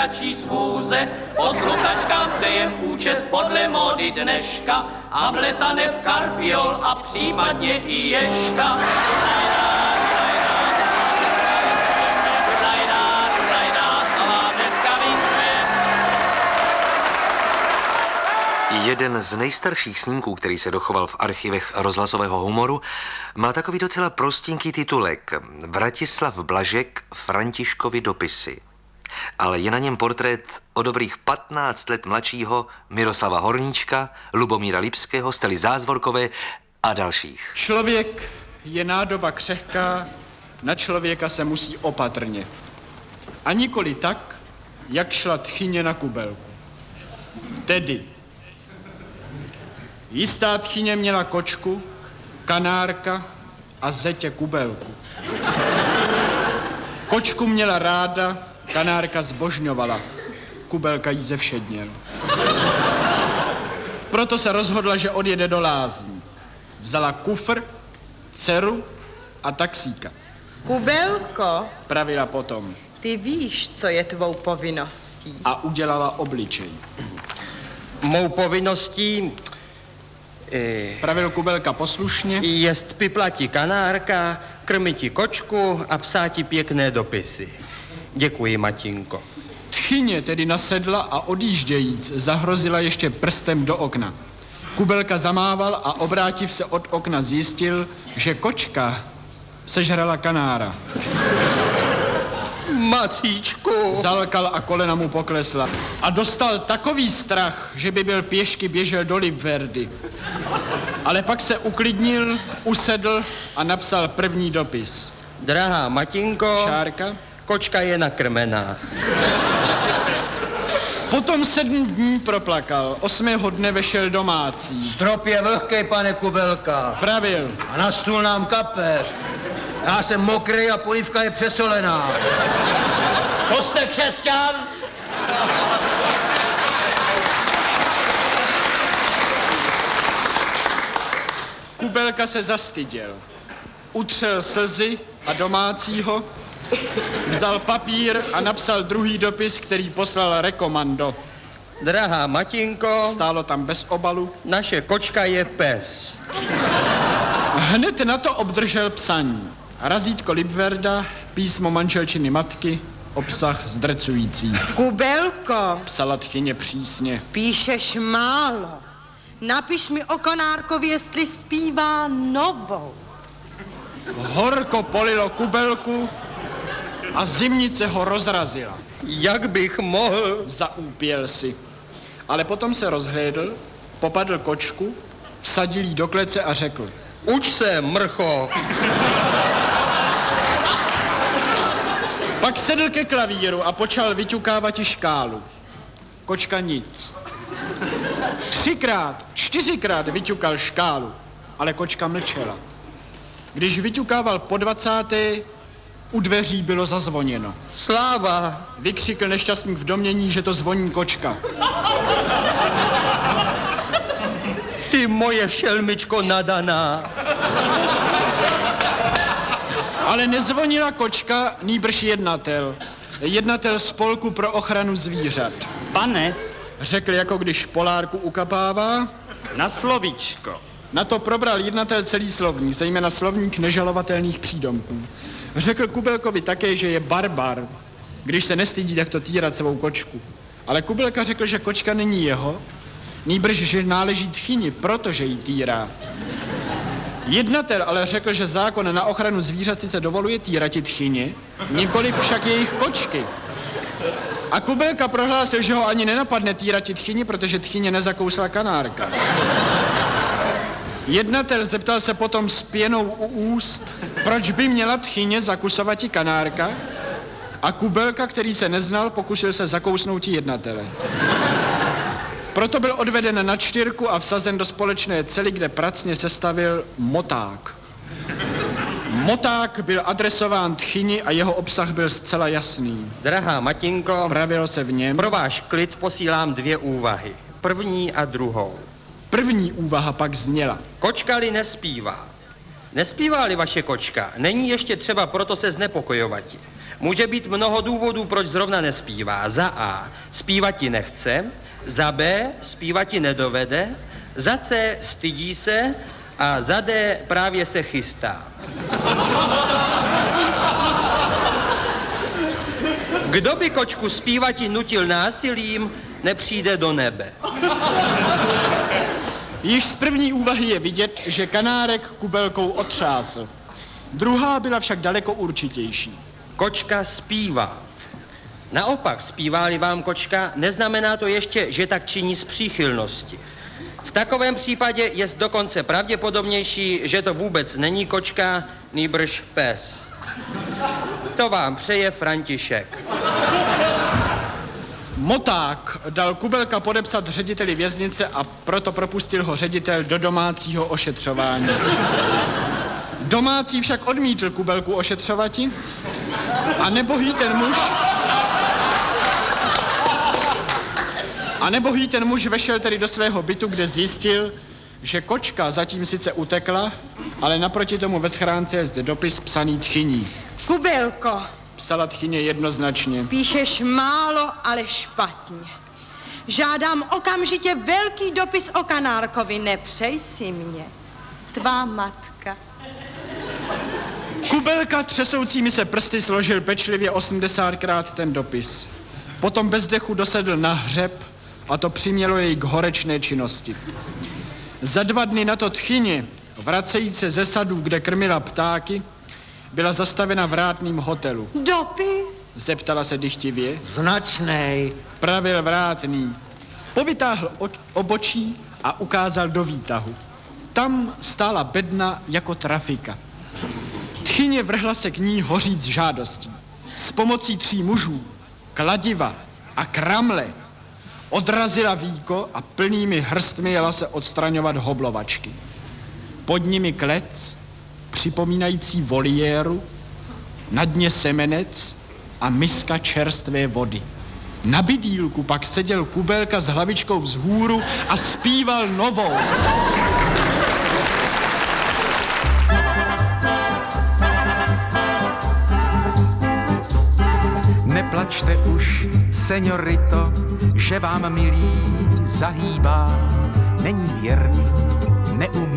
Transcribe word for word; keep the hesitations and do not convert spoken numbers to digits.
kratší schůze, posluchačkám přejem účest podle módy dneška, Hamleta neb Karfiol a případně i Ježka. Jeden z nejstarších snímků, který se dochoval v archivech rozhlasového humoru, má takový docela prostinký titulek Vratislav Blažek Františkovi dopisy. Ale je na něm portrét o dobrých patnáct let mladšího Miroslava Horníčka, Lubomíra Lipského, Stely Zázvorkové a dalších. Člověk je nádoba křehká, na člověka se musí opatrně. A nikoli tak, jak šla tchyně na Kubelku. Tedy jistá tchyně měla kočku, kanárka a zetě Kubelku. Kočku měla ráda, kanárka zbožňovala, Kubelka jí zevšedněl. Proto se rozhodla, že odjede do lázní. Vzala kufr, dceru a taxíka. Kubelko, Pravila potom. ty víš, co je tvou povinností. A udělala obličej. Mou povinností eh, Pravil Kubelka poslušně. jest piplati kanárka, krmiti kočku a psáti pěkné dopisy. Děkuji, matinko. Tchyně tedy nasedla a odjíždějíc zahrozila ještě prstem do okna. Kubelka zamával a obrátiv se od okna zjistil, že kočka sežrala kanára. Macíčku. Zalkal a kolena mu poklesla. A dostal takový strach, že by byl pěšky běžel do Libverdy. Ale pak se uklidnil, usedl a napsal první dopis. Drahá matinko, Šárka. kočka je nakrmená. Potom sedm dní proplakal, osmého dne vešel domácí. Strop je vlhkej, pane Kubelka. Pravil. A na stůl nám kape. Já jsem mokrý a polívka je přesolená. To jste křesťan? Kubelka se zastyděl. Utřel slzy a domácího, vzal papír a napsal druhý dopis, který poslal rekomando. Drahá matinko, Stálo tam bez obalu. naše kočka je pes. Hned na to obdržel psaní. Razítko Libverda, písmo manželčiny matky, obsah zdrcující. Kubelko, Psala tchyně přísně. píšeš málo. Napiš mi o Kanárkovi, jestli zpívá novou. Horko polilo Kubelku a zimnice ho rozrazila. Jak bych mohl? Zaúpěl si. Ale potom se rozhlédl, popadl kočku, vsadil jí do klece a řekl. Uč se, mrcho. Pak sedl ke klavíru a počal vyťukávati škálu. Kočka nic. Třikrát, čtyřikrát vyťukal škálu, ale kočka mlčela. Když vyťukával po dvacáté, u dveří bylo zazvoněno. Sláva. Vykřikl nešťastník v domění, že to zvoní kočka. Ty moje šelmičko nadaná. Ale nezvonila kočka, nýbrž jednatel. Jednatel spolku pro ochranu zvířat. Pane, Řekl, jako když polárku ukapává. na slovíčko. Na to probral jednatel celý slovník, zejména slovník nežalovatelných přídomků. Řekl Kubelkovi také, že je barbar, když se nestydí takto týrat svou kočku. Ale Kubelka řekl, že kočka není jeho, nýbrž, že náleží tchyni, protože ji týrá. Jednatel ale řekl, že zákon na ochranu zvířat sice dovoluje týrati tchyni, nikoli však jejich kočky. A Kubelka prohlásil, že ho ani nenapadne týrati tchyni, protože tchyně nezakousla kanárka. Jednatel zeptal se potom s pěnou u úst, proč by měla tchyně zakusovati kanárka, a Kubelka, který se neznal, pokusil se zakousnouti jednatele. Proto byl odveden na čtyřku a vsazen do společné cely, kde pracně sestavil moták. Moták byl adresován tchyni a jeho obsah byl zcela jasný. Drahá matinko, Pravilo se v něm. pro váš klid posílám dvě úvahy. První a druhou. První úvaha pak zněla. Kočka-li nespívá. Nespívá-li vaše kočka, není ještě třeba proto se znepokojovati. Může být mnoho důvodů, proč zrovna nespívá. Za A. Zpívati nechce. Za B. Zpívati nedovede. Za C. stydí se. A za D. právě se chystá. Kdo by kočku zpívati nutil násilím, nepřijde do nebe. Již z první úvahy je vidět, že Kanárek Kubelkou otřásl. Druhá byla však daleko určitější. Kočka zpívá. Naopak, zpívá-li vám kočka, neznamená to ještě, že tak činí z příchylnosti. V takovém případě je dokonce pravděpodobnější, že to vůbec není kočka, nýbrž pes. To vám přeje František. Moták dal Kubelka podepsat řediteli věznice a proto propustil ho ředitel do domácího ošetřování. Domácí však odmítl Kubelku ošetřovati a nebohý ten muž... A nebohý ten muž vešel tedy do svého bytu, kde zjistil, že kočka zatím sice utekla, ale naproti tomu ve schránce je zde dopis psaný tchyní. Kubelko, Psala tchyně jednoznačně. píšeš málo, ale špatně. Žádám okamžitě velký dopis o Kanárkovi, nepřej si mě. Tvá matka. Kubelka třesoucími se prsty složil pečlivě osmdesátkrát ten dopis. Potom bez dechu dosedl na hřeb a to přimělo jej k horečné činnosti. Za dva dny na to tchyně, vracejíc se ze sadů, kde krmila ptáky, byla zastavena v vrátným hotelu. Dopis? Zeptala se dychtivě. Značnej. Pravil vrátný. Povytáhl o- obočí a ukázal do výtahu. Tam stála bedna jako trafika. Tchyně vrhla se k ní hořít s žádostí. S pomocí tří mužů, kladiva a kramle odrazila víko a plnými hrstmi jela se odstraňovat hoblovačky. Pod nimi klec, připomínající voliéru, na dně semenec a miska čerstvé vody. Na bydýlku pak seděl Kubelka s hlavičkou vzhůru a zpíval novou. Neplačte už, señorito, že vám milý zahýbá, není věrný, neumí